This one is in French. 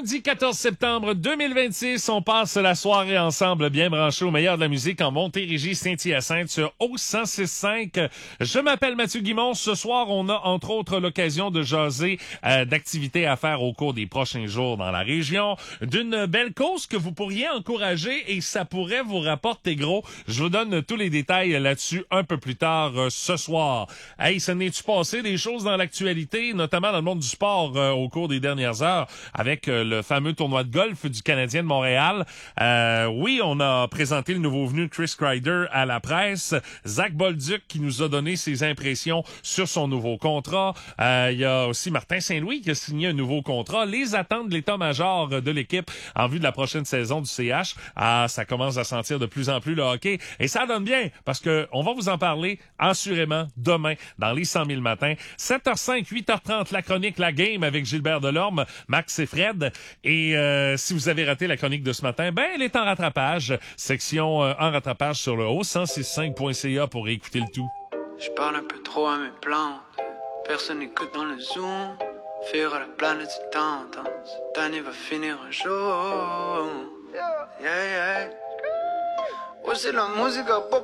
Lundi 14 septembre 2026, on passe la soirée ensemble bien branchés au meilleur de la musique en Montérégie, Saint-Hyacinthe sur O106.5. Je m'appelle Mathieu Guimond. Ce soir, on a entre autres l'occasion de jaser d'activités à faire au cours des prochains jours dans la région, d'une belle cause que vous pourriez encourager et ça pourrait vous rapporter gros. Je vous donne tous les détails là-dessus un peu plus tard ce soir. Hey, ça n'est-tu passé des choses dans l'actualité, notamment dans le monde du sport au cours des dernières heures avec le fameux tournoi de golf du Canadien de Montréal. Oui, on a présenté le nouveau venu Chris Kreider à la presse. Zach Bolduc qui nous a donné ses impressions sur son nouveau contrat. Il y a aussi Martin Saint-Louis qui a signé un nouveau contrat. Les attentes de l'état-major de l'équipe en vue de la prochaine saison du CH. Ça commence à sentir de plus en plus le hockey. Et ça donne bien parce que on va vous en parler assurément demain dans les 100 000 matins. 7h05, 8h30, la chronique La Game avec Gilbert Delorme, Max et Fred. Et si vous avez raté la chronique de ce matin, ben elle est en rattrapage. Section en rattrapage sur le O165.ca pour écouter le tout. Je parle un peu trop à mes plantes. Personne n'écoute dans le Zoom. Faire à la planète du temps. Cette année va finir un jour. Yeah, yeah. Ouais, c'est la musique à pop.